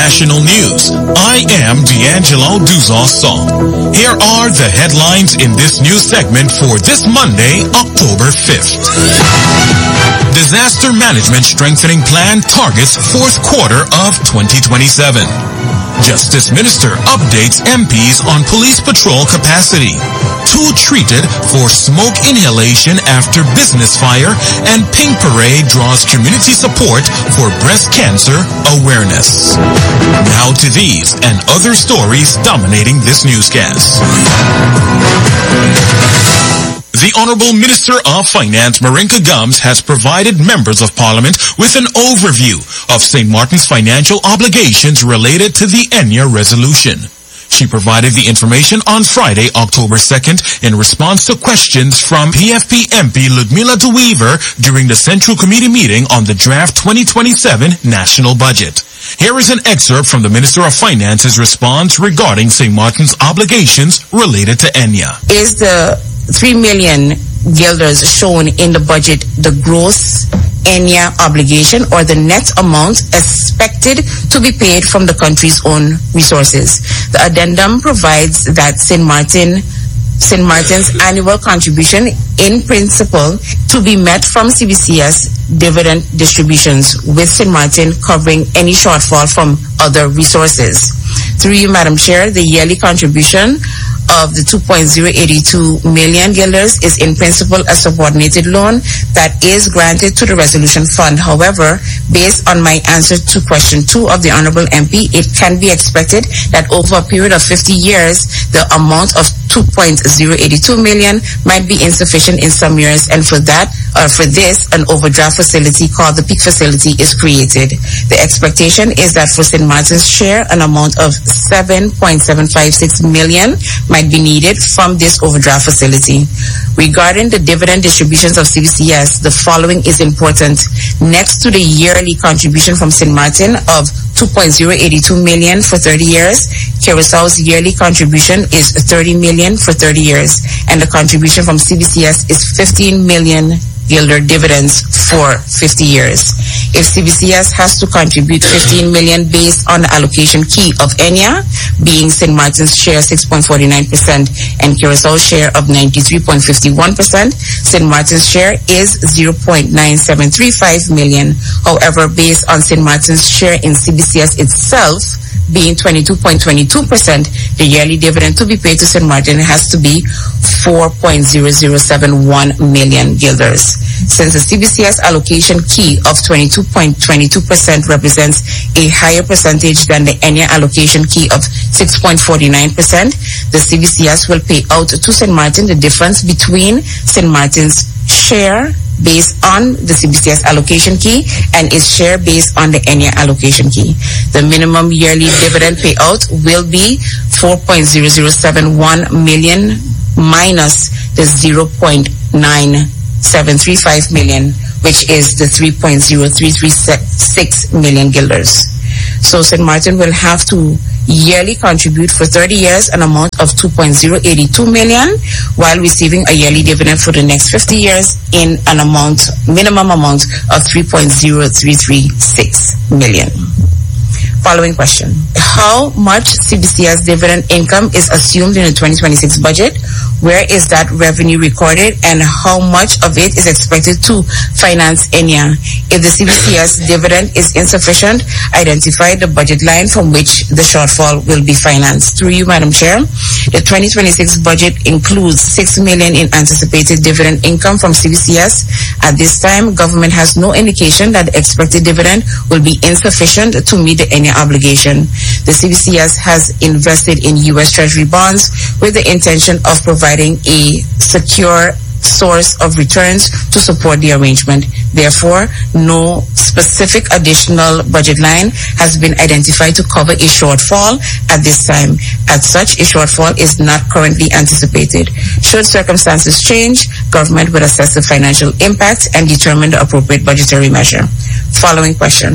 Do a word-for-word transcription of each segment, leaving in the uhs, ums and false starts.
international news. I am D'Angelo Duzon-Song. Here are the headlines in this news segment for this Monday, October fifth. Disaster Management Strengthening Plan targets fourth quarter of twenty twenty-seven. Justice Minister updates M Ps on police patrol capacity. Two treated for smoke inhalation after business fire, and Pink Parade draws community support for breast cancer awareness. Now to these and other stories dominating this newscast. The Honorable Minister of Finance, Marinka Gums, has provided members of Parliament with an overview of Saint Martin's financial obligations related to the Enya resolution. She provided the information on Friday, October second, in response to questions from P F P M P Ludmila de Weaver during the Central Committee meeting on the draft twenty twenty-seven national budget. Here is an excerpt from the Minister of Finance's response regarding Saint Martin's obligations related to Enya. Is the three million guilders shown in the budget the gross Enya obligation or the net amount expected to be paid from the country's own resources? The addendum provides that Saint Martin Saint Martin's annual contribution in principle to be met from C B C S dividend distributions, with Saint Martin covering any shortfall from other resources. Through you, Madam Chair, the yearly contribution of the two point zero eight two million guilders is in principle a subordinated loan that is granted to the resolution fund. However, based on my answer to question two of the Honorable M P, it can be expected that over a period of fifty years, the amount of two point zero eight two million might be insufficient in some years, and for that, or for this, an overdraft facility called the Peak Facility is created. The expectation is that for Saint Martin's share, an amount of seven point seven five six million might be needed from this overdraft facility. Regarding the dividend distributions of C B C S, the following is important. Next to the yearly contribution from Saint Martin of two point zero eight two million for thirty years, Curaçao's yearly contribution is thirty million for thirty years, and the contribution from C B C S is fifteen million guilder dividends for fifty years. If C B C S has to contribute fifteen million based on the allocation key of Enya, being Saint Martin's share six point four nine percent and Curaçao's share of ninety-three point five one percent, Saint Martin's share is zero point nine seven three five million. However, based on Saint Martin's share in C B C S itself being twenty-two point two two percent, the yearly dividend to be paid to Saint Martin has to be four point zero zero seven one million guilders. Since the C B C S allocation key of twenty-two point two two percent represents a higher percentage than the Enya allocation key of six point four nine percent, the C B C S will pay out to Saint Martin the difference between Saint Martin's share based on the C B C S allocation key and its share based on the Enya allocation key. The minimum yearly dividend payout will be four point zero zero seven one million minus the zero point nine seven three five million, which is the three point zero three three six million guilders. So Saint Martin will have to yearly contribute for thirty years an amount of two point zero eight two million, while receiving a yearly dividend for the next fifty years in an amount, minimum amount of three point zero three three six million. Following question. How much C B C S dividend income is assumed in the twenty twenty-six budget? Where is that revenue recorded, and how much of it is expected to finance Enya? If the C B C S dividend is insufficient, identify the budget line from which the shortfall will be financed. Through you, Madam Chair, the twenty twenty-six budget includes six million in anticipated dividend income from C B C S. At this time, government has no indication that the expected dividend will be insufficient to meet the Enya obligation. The C B C S has invested in U S Treasury bonds with the intention of providing a secure source of returns to support the arrangement. Therefore, no specific additional budget line has been identified to cover a shortfall at this time. As such, a shortfall is not currently anticipated. Should circumstances change, government will assess the financial impact and determine the appropriate budgetary measure. Following question.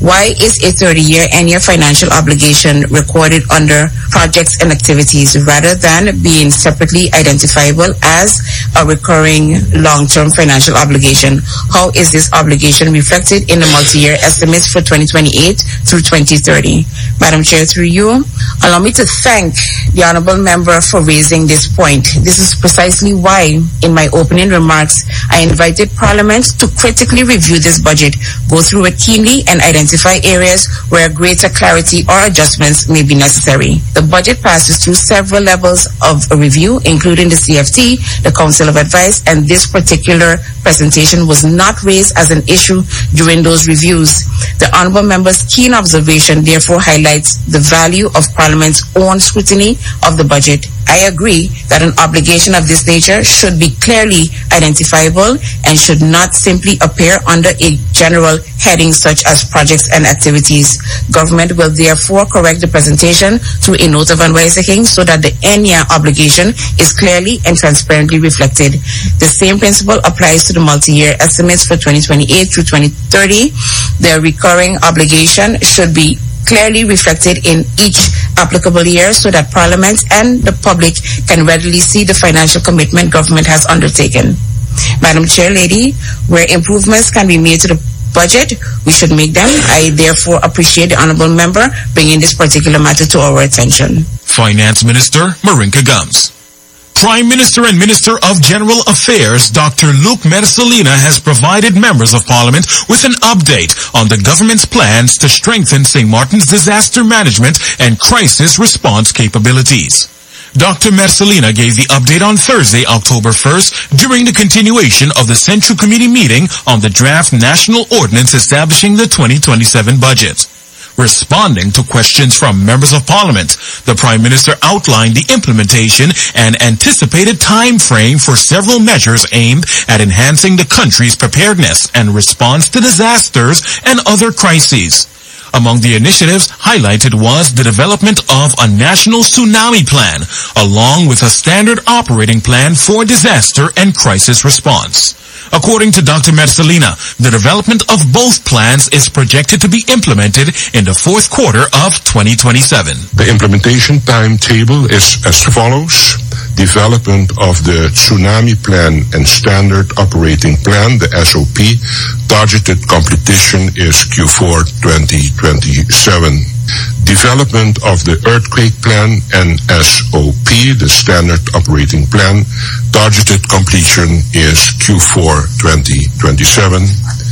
Why is a thirty-year N Y A financial obligation recorded under projects and activities rather than being separately identifiable as a recurring long-term financial obligation? How is this obligation reflected in the multi-year estimates for twenty twenty-eight through twenty thirty? Madam Chair, through you, allow me to thank the Honorable Member for raising this point. This is precisely why, in my opening remarks, I invited Parliament to critically review this budget, go through it keenly, and identify areas where greater clarity or adjustments may be necessary. The budget passes through several levels of a review, including the C F T, the Council of Advice, and this particular presentation was not raised as an issue during those reviews. The Honorable Member's keen observation therefore highlights the value of Parliament's own scrutiny of the budget. I agree that an obligation of this nature should be clearly identifiable and should not simply appear under a general heading such as projects and activities. Government will therefore correct the presentation through a note of unwising so that the N Y A obligation is clearly and transparently reflected. The same principle applies to the multi-year estimates for twenty twenty-eight through twenty thirty. The recurring obligation should be clearly reflected in each applicable year so that Parliament and the public can readily see the financial commitment government has undertaken. Madam Chair, Lady, where improvements can be made to the budget, we should make them. I therefore appreciate the Honourable Member bringing this particular matter to our attention. Finance Minister Marinka Gums. Prime Minister and Minister of General Affairs, Doctor Luc Mercelina, has provided members of Parliament with an update on the government's plans to strengthen Saint Martin's disaster management and crisis response capabilities. Doctor Mercelina gave the update on Thursday, October first, during the continuation of the Central Committee meeting on the draft National Ordinance establishing the twenty twenty-seven budget. Responding to questions from members of Parliament, the Prime Minister outlined the implementation and anticipated time frame for several measures aimed at enhancing the country's preparedness and response to disasters and other crises. Among the initiatives highlighted was the development of a national tsunami plan, along with a standard operating plan for disaster and crisis response. According to Doctor Mercelina, the development of both plans is projected to be implemented in the fourth quarter of twenty twenty-seven. The implementation timetable is as follows. Development of the Tsunami Plan and Standard Operating Plan, the S O P. Targeted completion is Q four twenty twenty-seven. Development of the Earthquake Plan and S O P, the Standard Operating Plan. Targeted completion is Q four twenty twenty-seven.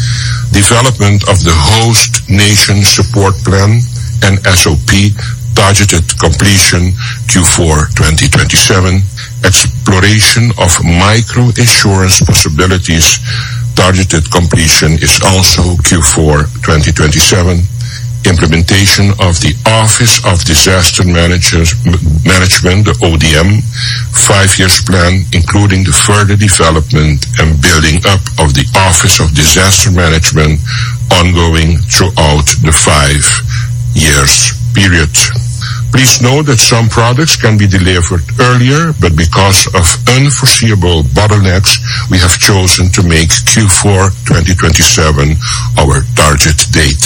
Development of the Host Nation Support Plan and S O P. Targeted completion Q four twenty twenty-seven. Exploration of micro-insurance possibilities. Targeted completion is also Q four twenty twenty-seven. Implementation of the Office of Disaster Managers, Management, the O D M, five years plan, including the further development and building up of the Office of Disaster Management, ongoing throughout the five years period. Please note that some products can be delivered earlier, but because of unforeseeable bottlenecks, we have chosen to make Q four twenty twenty-seven our target date.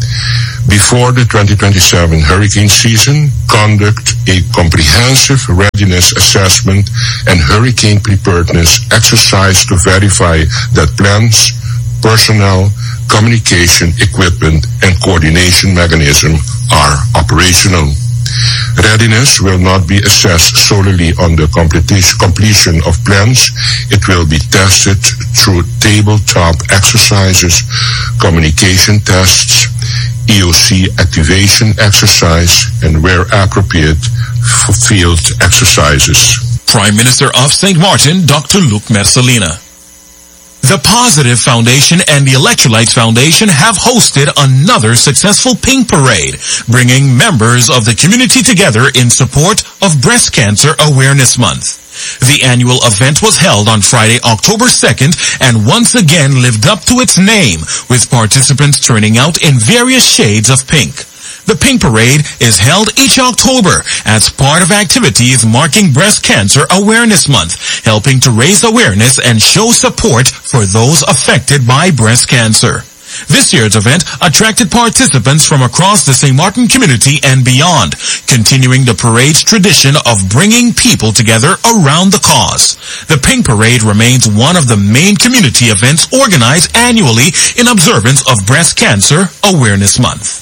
Before the twenty twenty-seven hurricane season, conduct a comprehensive readiness assessment and hurricane preparedness exercise to verify that plans, personnel, communication, equipment, and coordination mechanism are operational. Readiness will not be assessed solely on the completion of plans. It will be tested through tabletop exercises, communication tests, E O C activation exercise, and where appropriate, field exercises. Prime Minister of Saint Martin, Doctor Luc Mercelina. The Positive Foundation and the Electrolytes Foundation have hosted another successful Pink Parade, bringing members of the community together in support of Breast Cancer Awareness Month. The annual event was held on Friday, October second, and once again lived up to its name, with participants turning out in various shades of pink. The Pink Parade is held each October as part of activities marking Breast Cancer Awareness Month, helping to raise awareness and show support for those affected by breast cancer. This year's event attracted participants from across the Saint Martin community and beyond, continuing the parade's tradition of bringing people together around the cause. The Pink Parade remains one of the main community events organized annually in observance of Breast Cancer Awareness Month.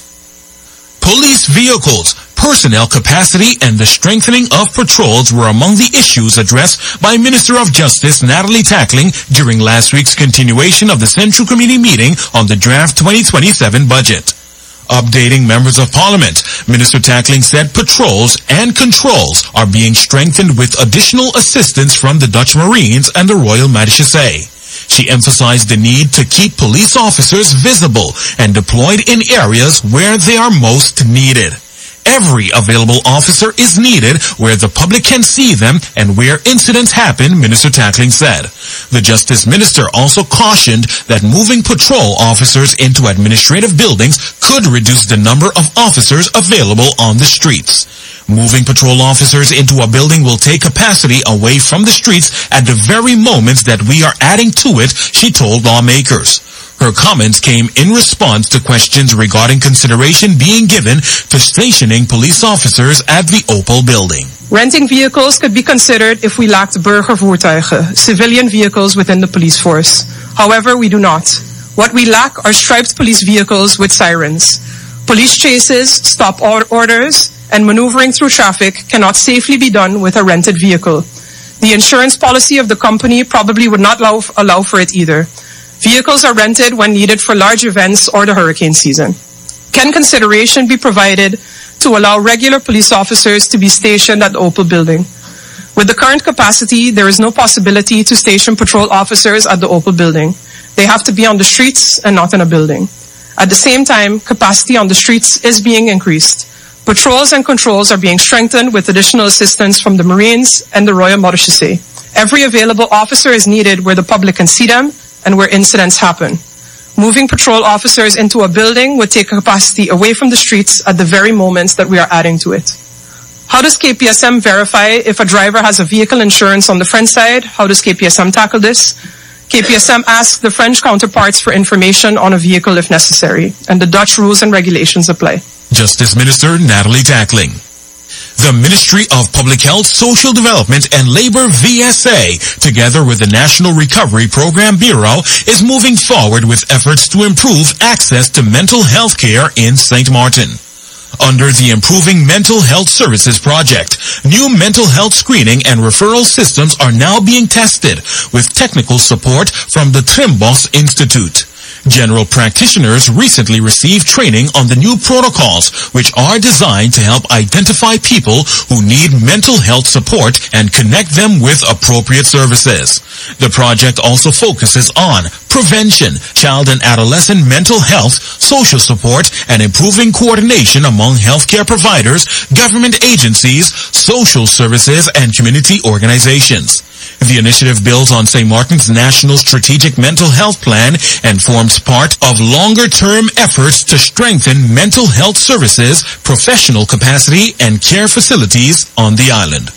Police vehicles, personnel capacity, and the strengthening of patrols were among the issues addressed by Minister of Justice Natalie Tackling during last week's continuation of the Central Committee meeting on the draft twenty twenty-seven budget. Updating members of Parliament, Minister Tackling said patrols and controls are being strengthened with additional assistance from the Dutch Marines and the Royal Marechaussee. She emphasized the need to keep police officers visible and deployed in areas where they are most needed. Every available officer is needed where the public can see them and where incidents happen, Minister Tackling said. The Justice Minister also cautioned that moving patrol officers into administrative buildings could reduce the number of officers available on the streets. Moving patrol officers into a building will take capacity away from the streets at the very moments that we are adding to it, she told lawmakers. Her comments came in response to questions regarding consideration being given to stationing police officers at the Opal building. Renting vehicles could be considered if we lacked burgervoertuigen, civilian vehicles within the police force. However, we do not. What we lack are striped police vehicles with sirens. Police chases, stop orders, and maneuvering through traffic cannot safely be done with a rented vehicle. The insurance policy of the company probably would not allow, allow for it either. Vehicles are rented when needed for large events or the hurricane season. Can consideration be provided to allow regular police officers to be stationed at the Opal building? With the current capacity, there is no possibility to station patrol officers at the Opal building. They have to be on the streets and not in a building. At the same time, capacity on the streets is being increased. Patrols and controls are being strengthened with additional assistance from the Marines and the Royal Marechaussee. Every available officer is needed where the public can see them and where incidents happen. Moving patrol officers into a building would take capacity away from the streets at the very moments that we are adding to it. How does K P S M verify if a driver has a vehicle insurance on the French side? How does K P S M tackle this? K P S M asks the French counterparts for information on a vehicle if necessary, and the Dutch rules and regulations apply. Justice Minister Natalie Tackling. The Ministry of Public Health, Social Development and Labor V S A, together with the National Recovery Program Bureau, is moving forward with efforts to improve access to mental health care in Saint Martin. Under the Improving Mental Health Services Project, new mental health screening and referral systems are now being tested with technical support from the Trimbos Institute. General practitioners recently received training on the new protocols, which are designed to help identify people who need mental health support and connect them with appropriate services. The project also focuses on prevention, child and adolescent mental health, social support, and improving coordination among healthcare providers, government agencies, social services, and community organizations. The initiative builds on Saint Martin's National Strategic Mental Health Plan and forms part of longer-term efforts to strengthen mental health services, professional capacity, and care facilities on the island.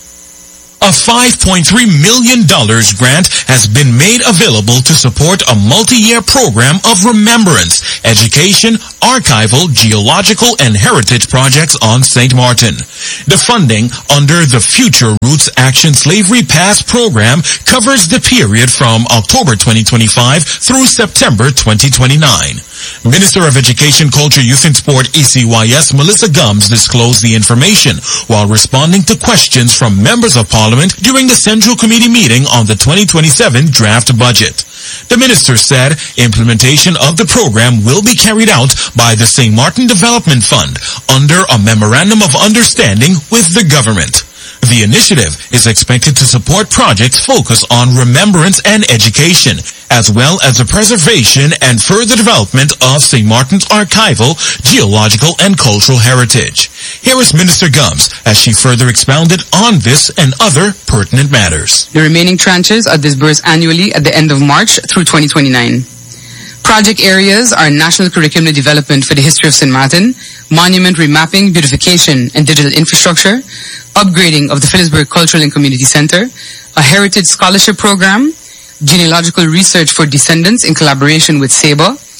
A five point three million dollars grant has been made available to support a multi-year program of remembrance, education, archival, geological, and heritage projects on Saint Martin. The funding under the Future Roots Action Slavery Past program covers the period from October twenty twenty-five through September twenty twenty-nine. Minister of Education, Culture, Youth and Sport, E C Y S, Melissa Gumbs, disclosed the information while responding to questions from members of Parliament during the Central Committee meeting on the twenty twenty-seven draft budget. The minister said implementation of the program will be carried out by the Saint Martin Development Fund under a memorandum of understanding with the government. The initiative is expected to support projects focused on remembrance and education, as well as the preservation and further development of Saint Martin's archival, geological, and cultural heritage. Here is Minister Gumbs as she further expounded on this and other pertinent matters. The remaining tranches are disbursed annually at the end of March through twenty twenty-nine. Project areas are National Curriculum Development for the History of Saint Martin, Monument Remapping, Beautification, and Digital Infrastructure, upgrading of the Phillipsburg Cultural and Community Center, a Heritage Scholarship Program, genealogical research for descendants in collaboration with SABA,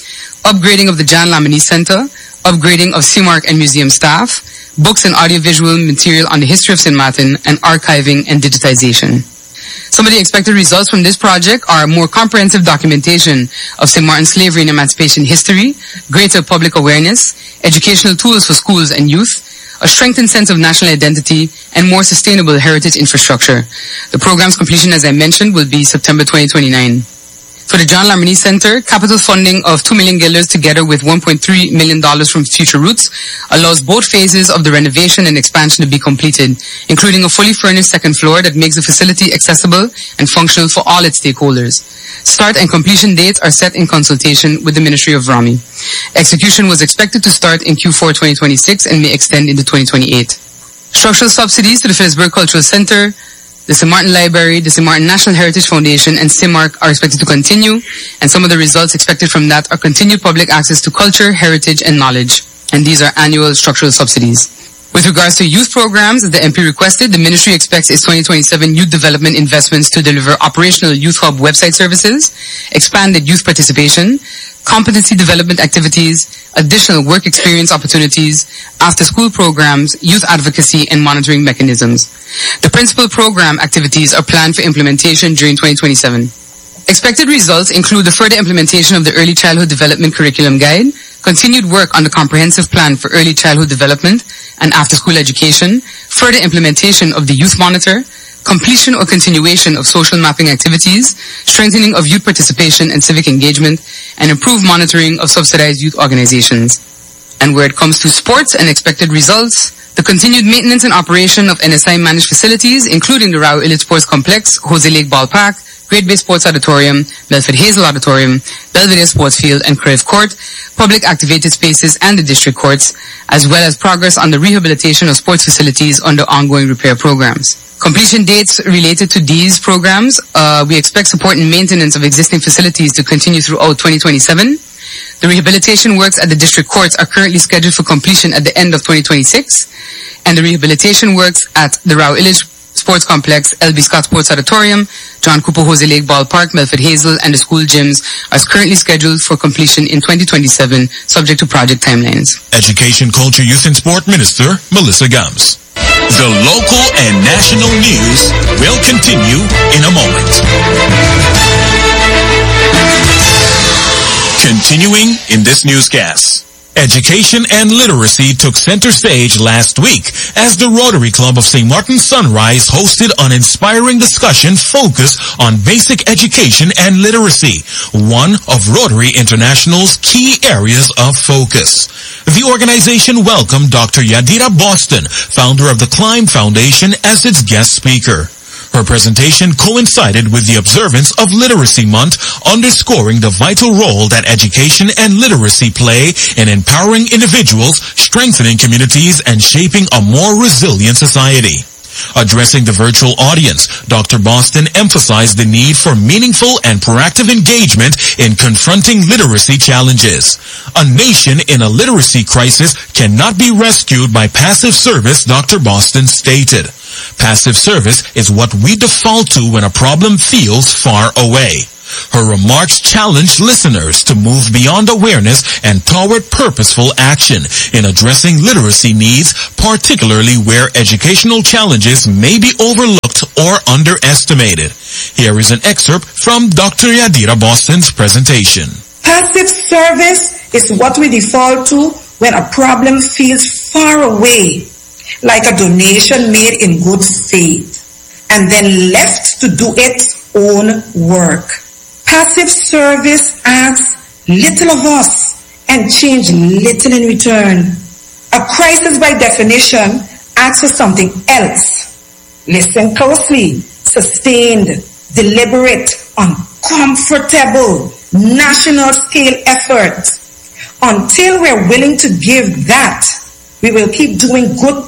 upgrading of the Jan Lamini Center, upgrading of C M A R C and museum staff, books and audiovisual material on the history of Saint Martin, and archiving and digitization. Some of the expected results from this project are more comprehensive documentation of Saint Martin's slavery and emancipation history, greater public awareness, educational tools for schools and youth, a strengthened sense of national identity, and more sustainable heritage infrastructure. The program's completion, as I mentioned, will be September twenty twenty-nine. For the John Larmini Center, capital funding of two million guilders together with one point three million dollars from Future Roots allows both phases of the renovation and expansion to be completed, including a fully furnished second floor that makes the facility accessible and functional for all its stakeholders. Start and completion dates are set in consultation with the Ministry of Rami. Execution was expected to start in Q four twenty twenty-six and may extend into twenty twenty-eight. Structural subsidies to the Phillipsburg Cultural Center, the Saint Martin Library, the Saint Martin National Heritage Foundation, and C M A R C are expected to continue, and some of the results expected from that are continued public access to culture, heritage, and knowledge. And these are annual structural subsidies. With regards to youth programs, as the M P requested, the Ministry expects its twenty twenty-seven youth development investments to deliver operational Youth Hub website services, expanded youth participation, competency development activities, additional work experience opportunities, after-school programs, youth advocacy, and monitoring mechanisms. The principal program activities are planned for implementation during twenty twenty-seven. Expected results include the further implementation of the Early Childhood Development Curriculum Guide, continued work on the Comprehensive Plan for Early Childhood Development and After-School Education, further implementation of the Youth Monitor, completion or continuation of social mapping activities, strengthening of youth participation and civic engagement, and improved monitoring of subsidized youth organizations. And where it comes to sports and expected results, the continued maintenance and operation of N S I managed facilities, including the Rao Illit Sports Complex, Jose Lake Ballpark, Great Bay Sports Auditorium, Belford Hazel Auditorium, Belvedere Sports Field, and Crave Court, public activated spaces, and the district courts, as well as progress on the rehabilitation of sports facilities under ongoing repair programs. Completion dates related to these programs, uh, we expect support and maintenance of existing facilities to continue throughout twenty twenty-seven. The rehabilitation works at the district courts are currently scheduled for completion at the end of twenty twenty-six, and the rehabilitation works at the Rao Illich Sports Complex, L B Scott Sports Auditorium, John Cooper Jose Lake Ballpark, Melford Hazel, and the school gyms are currently scheduled for completion in twenty twenty-seven, subject to project timelines. Education, Culture, Youth and Sport Minister Melissa Gums. The local and national news will continue in a moment. Continuing in this newscast. Education and literacy took center stage last week as the Rotary Club of Saint Martin Sunrise hosted an inspiring discussion focused on basic education and literacy, one of Rotary International's key areas of focus. The organization welcomed Doctor Yadira Boston, founder of the Climb Foundation, as its guest speaker. Her presentation coincided with the observance of Literacy Month, underscoring the vital role that education and literacy play in empowering individuals, strengthening communities, and shaping a more resilient society. Addressing the virtual audience, Doctor Boston emphasized the need for meaningful and proactive engagement in confronting literacy challenges. A nation in a literacy crisis cannot be rescued by passive service, Doctor Boston stated. Passive service is what we default to when a problem feels far away. Her remarks challenged listeners to move beyond awareness and toward purposeful action in addressing literacy needs, particularly where educational challenges may be overlooked or underestimated. Here is an excerpt from Doctor Yadira Boston's presentation. Passive service is what we default to when a problem feels far away, like a donation made in good faith, and then left to do its own work. Passive service asks little of us and change little in return. A crisis, by definition, asks for something else. Listen closely. Sustained, deliberate, uncomfortable, national-scale efforts. Until we're willing to give that, we will keep doing good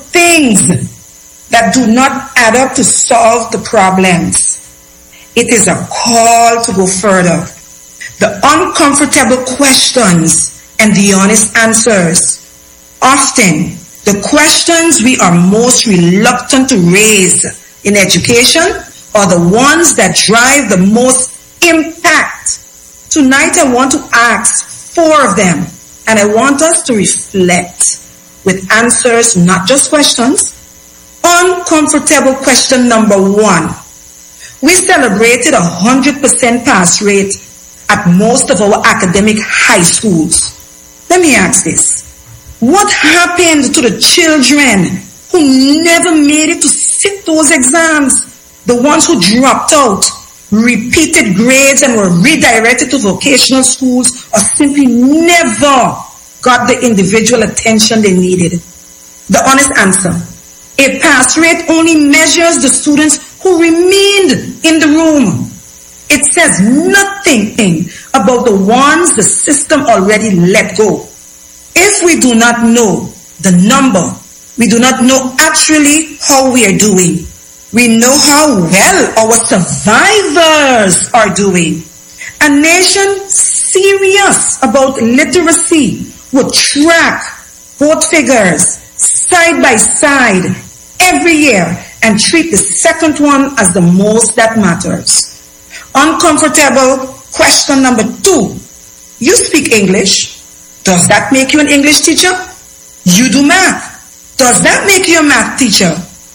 things that do not add up to solve the problems. It is a call to go further. The uncomfortable questions and the honest answers. Often, the questions we are most reluctant to raise in education are the ones that drive the most impact. Tonight I want to ask four of them. And I want us to reflect with answers, not just questions. Uncomfortable question number one. We celebrated a one hundred percent pass rate at most of our academic high schools. Let me ask this. What happened to the children who never made it to sit those exams? The ones who dropped out, repeated grades and were redirected to vocational schools, or simply never got the individual attention they needed? The honest answer, a pass rate only measures the students who remained in the room. It says nothing about the ones the system already let go. If we do not know the number, we do not know actually how we are doing. We know how well our survivors are doing. A nation serious about literacy would track both figures side by side every year and treat the second one as the most that matters. Uncomfortable question number two. You speak English. Does that make you an English teacher? You do math. Does that make you a math teacher?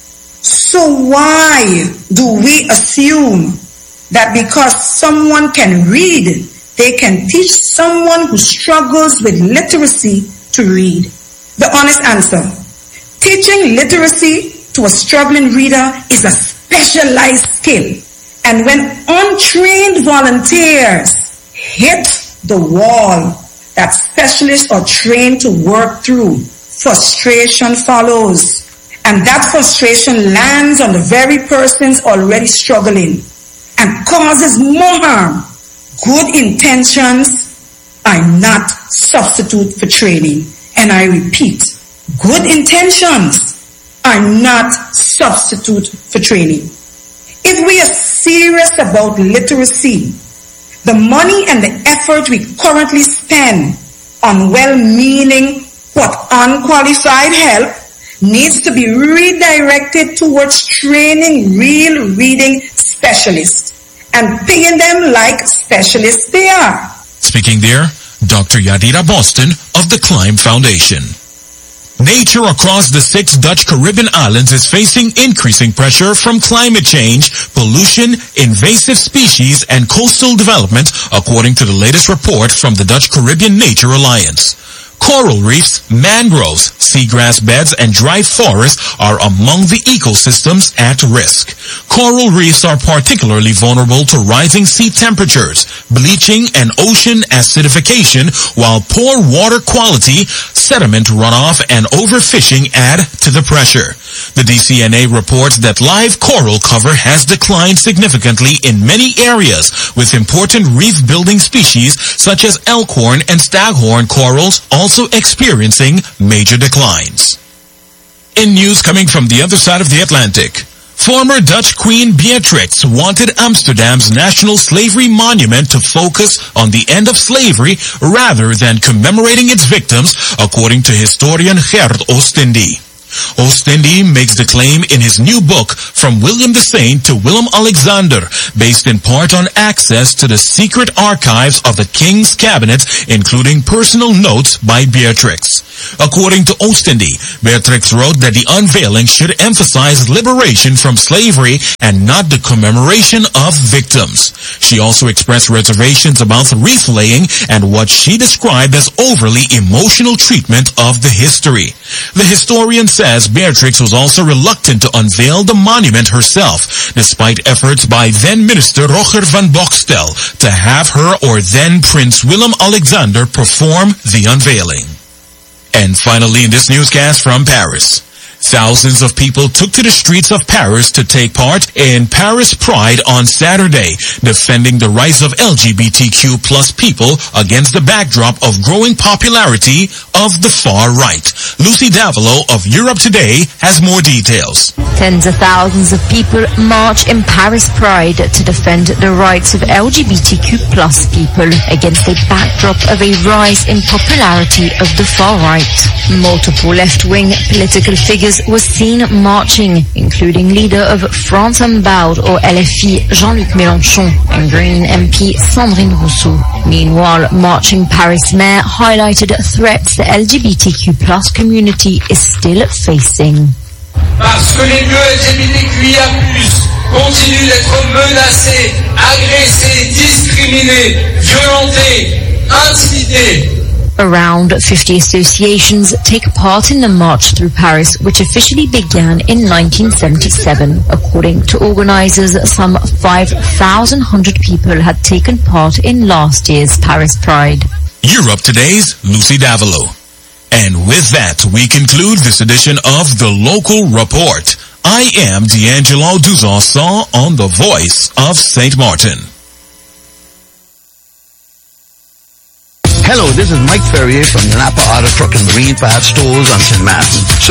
So why do we assume that because someone can read, they can teach someone who struggles with literacy to read? The honest answer, teaching literacy to a struggling reader is a specialized skill. And when untrained volunteers hit the wall that specialists are trained to work through, frustration follows. And that frustration lands on the very persons already struggling and causes more harm. Good intentions are not substitute for training. And I repeat, good intentions are not substitute for training. If we are serious about literacy, the money and the effort we currently spend on well-meaning but unqualified help needs to be redirected towards training real reading specialists and paying them like specialists they are. Speaking there, Doctor Yadira Boston of the Climb Foundation. Nature across the six Dutch Caribbean islands is facing increasing pressure from climate change, pollution, invasive species, and coastal development, according to the latest report from the Dutch Caribbean Nature Alliance. Coral reefs, mangroves, seagrass beds, and dry forests are among the ecosystems at risk. Coral reefs are particularly vulnerable to rising sea temperatures, bleaching, and ocean acidification, while poor water quality, sediment runoff, and overfishing add to the pressure. The D C N A reports that live coral cover has declined significantly in many areas, with important reef-building species such as elkhorn and staghorn corals also experiencing major declines. In news coming from the other side of the Atlantic, former Dutch Queen Beatrix wanted Amsterdam's National Slavery Monument to focus on the end of slavery rather than commemorating its victims, according to historian Gerd Oostindie. Oostindie makes the claim in his new book, From William the Saint to Willem-Alexander, based in part on access to the secret archives of the King's Cabinet, including personal notes by Beatrix. According to Oostindie, Beatrix wrote that the unveiling should emphasize liberation from slavery and not the commemoration of victims. She also expressed reservations about the wreath laying and what she described as overly emotional treatment of the history. The historian says Beatrix was also reluctant to unveil the monument herself, despite efforts by then-Minister Roger van Boxtel to have her or then-Prince Willem-Alexander perform the unveiling. And finally, in this newscast from Paris, thousands of people took to the streets of Paris to take part in Paris Pride on Saturday, defending the rights of L G B T Q plus people against the backdrop of growing popularity of the far right. Lucy Davilo of Europe Today has more details. Tens of thousands of people march in Paris Pride to defend the rights of L G B T Q plus people against a backdrop of a rise in popularity of the far right. Multiple left-wing political figures leaders were seen marching, including leader of France Unbowed or L F I Jean-Luc Mélenchon and Green M P Sandrine Rousseau. Meanwhile, marching Paris mayor highlighted threats the L G B T Q plus community is still facing. Parce que les L G B T Q I A plus, continuent d'être menacés, agressés, discriminés, violentés, intimidés. Around fifty associations take part in the March through Paris, which officially began in nineteen seventy-seven. According to organizers, some five thousand one hundred people had taken part in last year's Paris Pride. Europe Today's Lucy Davilo. And with that, we conclude this edition of The Local Report. I am D'Angelo Duzanson on the Voice of Saint Martin. Hello, this is Mike Ferrier from the Napa Auto Truck and Marine Parts Stores on Saint Martin.